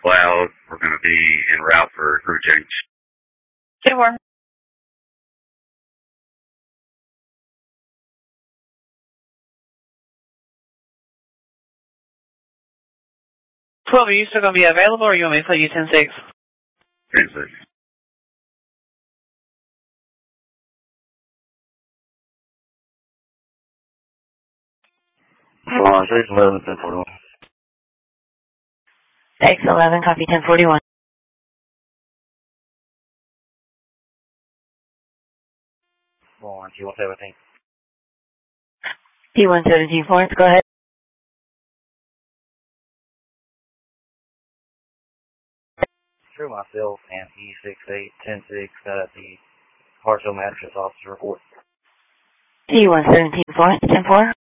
cloud. We're going to be en route for crew change. 10-4. Are you still going to be available, or you want me to put you 10-6? 10-6. Hold on, 611, 1041. 611, copy 1041. Hold on, T117. T117, Florence, go ahead. Through myself and E6810-6 the Hartsville Magistrate's Office report. T117, Florence, 10-4.